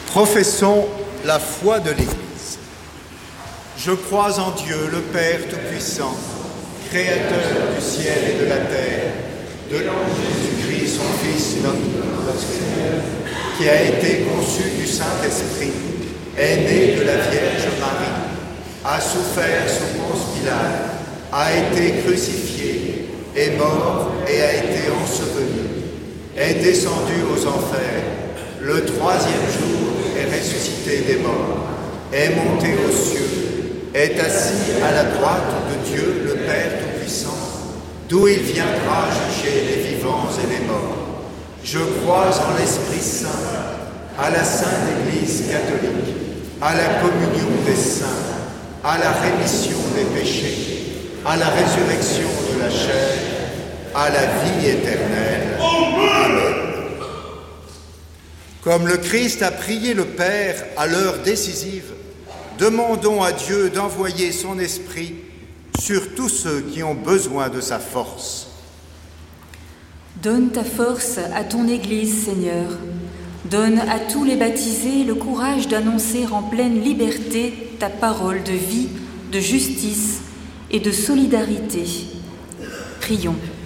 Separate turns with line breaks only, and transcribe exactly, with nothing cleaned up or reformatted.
Professons la foi de l'Église. Je crois en Dieu, le Père Tout-Puissant, Créateur du ciel et de la terre, de Jésus-Christ, son Fils, notre Seigneur, qui a été conçu du Saint-Esprit, est né de la Vierge Marie, a souffert sous Ponce Pilate, a été crucifié, est mort et a été enseveli, est descendu aux enfers, le troisième jour est ressuscité des morts, est monté aux cieux, est assis à la droite de Dieu, le Père Tout-Puissant, d'où il viendra juger les vivants et les morts. Je crois en l'Esprit Saint, à la Sainte Église catholique, à la communion des saints, à la rémission des péchés, à la résurrection de la chair, à la vie éternelle. Amen. Comme le Christ a prié le Père à l'heure décisive, demandons à Dieu d'envoyer son Esprit sur tous ceux qui ont besoin de sa force.
Donne ta force à ton Église, Seigneur. Donne à tous les baptisés le courage d'annoncer en pleine liberté ta parole de vie, de justice et de solidarité. Prions.